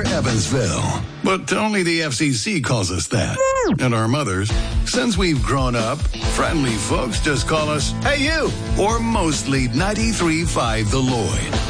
Near Evansville. But only the FCC calls us that. And our mothers, since we've grown up, friendly folks just call us, "Hey, you!" Or mostly 93.5 The Lloyd.